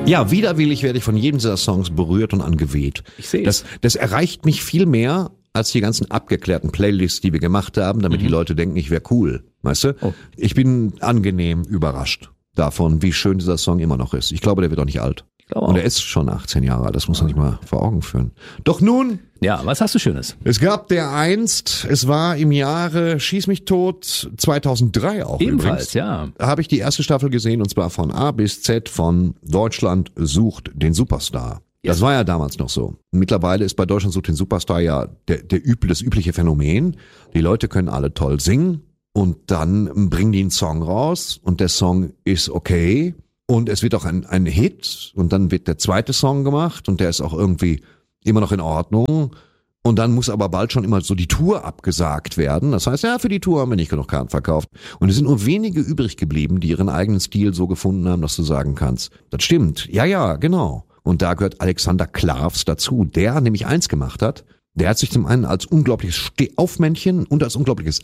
Ja, widerwillig werde ich von jedem dieser Songs berührt und angeweht. Ich sehe das erreicht mich viel mehr als die ganzen abgeklärten Playlists, die wir gemacht haben, damit die Leute denken, ich wäre cool. Weißt du? Oh. Ich bin angenehm überrascht davon, wie schön dieser Song immer noch ist. Ich glaube, der wird auch nicht alt. Und er ist schon 18 Jahre alt, das muss man sich mal vor Augen führen. Doch nun... Ja, was hast du Schönes? Es gab es war im Jahre Schieß mich tot 2003 auch Ebenfalls, übrigens. ja. Da habe ich die erste Staffel gesehen und zwar von A bis Z von Deutschland sucht den Superstar. Das war ja damals noch so. Mittlerweile ist bei Deutschland sucht den Superstar ja das übliche Phänomen. Die Leute können alle toll singen und dann bringen die einen Song raus und der Song ist okay und es wird auch ein Hit und dann wird der zweite Song gemacht und der ist auch irgendwie immer noch in Ordnung. Und dann muss aber bald schon immer so die Tour abgesagt werden. Das heißt, ja, für die Tour haben wir nicht genug Karten verkauft. Und es sind nur wenige übrig geblieben, die ihren eigenen Stil so gefunden haben, dass du sagen kannst, das stimmt. Ja, genau. Und da gehört Alexander Klavs dazu, der nämlich eins gemacht hat. Der hat sich zum einen als unglaubliches Stehaufmännchen und als unglaubliches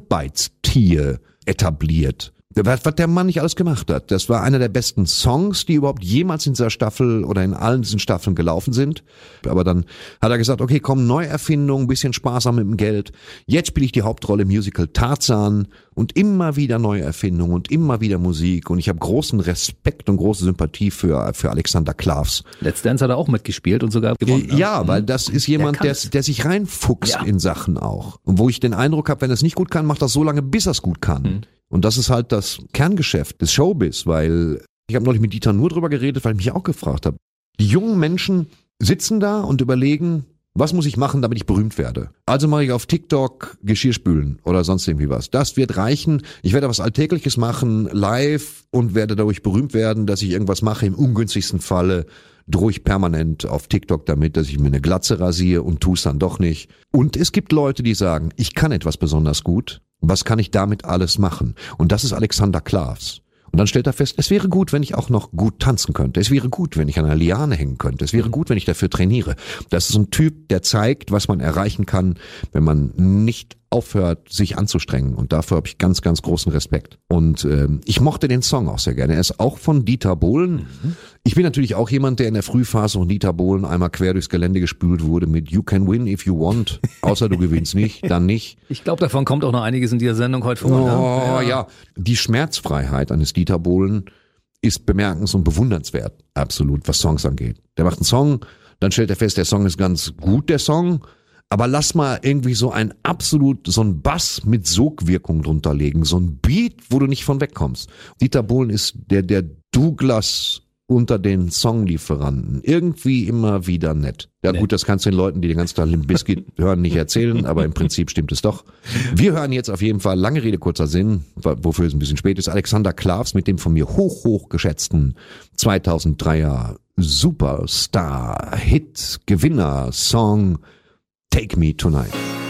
Arbeitstier etabliert. Was der Mann nicht alles gemacht hat. Das war einer der besten Songs, die überhaupt jemals in dieser Staffel oder in allen diesen Staffeln gelaufen sind. Aber dann hat er gesagt, okay, komm, Neuerfindung, bisschen sparsam mit dem Geld. Jetzt spiele ich die Hauptrolle im Musical Tarzan und immer wieder Neuerfindung und immer wieder Musik. Und ich habe großen Respekt und große Sympathie für Alexander Klavs. Let's Dance hat er auch mitgespielt und sogar gewonnen. Ne? Ja, weil das ist jemand, der sich reinfuchst in Sachen auch. Und wo ich den Eindruck habe, wenn er es nicht gut kann, macht er so lange, bis er es gut kann. Und das ist halt das Kerngeschäft des Showbiz, weil ich habe neulich mit Dieter Nuhr drüber geredet, weil ich mich auch gefragt habe. Die jungen Menschen sitzen da und überlegen, was muss ich machen, damit ich berühmt werde? Also mache ich auf TikTok Geschirrspülen oder sonst irgendwie was. Das wird reichen. Ich werde was Alltägliches machen, live und werde dadurch berühmt werden, dass ich irgendwas mache. Im ungünstigsten Falle drohe ich permanent auf TikTok damit, dass ich mir eine Glatze rasiere und tue es dann doch nicht. Und es gibt Leute, die sagen, ich kann etwas besonders gut. Was kann ich damit alles machen? Und das ist Alexander Klavs. Und dann stellt er fest, es wäre gut, wenn ich auch noch gut tanzen könnte. Es wäre gut, wenn ich an einer Liane hängen könnte. Es wäre gut, wenn ich dafür trainiere. Das ist ein Typ, der zeigt, was man erreichen kann, wenn man nicht aufhört, sich anzustrengen. Und dafür habe ich ganz, ganz großen Respekt. Und ich mochte den Song auch sehr gerne. Er ist auch von Dieter Bohlen. Ich bin natürlich auch jemand, der in der Frühphase von Dieter Bohlen einmal quer durchs Gelände gespült wurde mit You can win if you want. Außer du gewinnst nicht, dann nicht. Ich glaube, davon kommt auch noch einiges in dieser Sendung heute vor. Oh ja, die Schmerzfreiheit eines Dieter Bohlen ist bemerkens- und bewundernswert, absolut, was Songs angeht. Der macht einen Song, dann stellt er fest, der Song ist ganz gut, der Song, aber lass mal irgendwie so ein Bass mit Sogwirkung drunter legen, so ein Beat, wo du nicht von wegkommst. Dieter Bohlen ist der Douglas unter den Songlieferanten. Irgendwie immer wieder nett. Ja gut, das kannst du den Leuten, die den ganzen Tag Limp Bizkit hören, nicht erzählen, aber im Prinzip stimmt es doch. Wir hören jetzt auf jeden Fall, lange Rede, kurzer Sinn, wofür es ein bisschen spät ist, Alexander Klavs mit dem von mir hoch geschätzten 2003er Superstar, Hit, Gewinner, Song Take Me Tonight.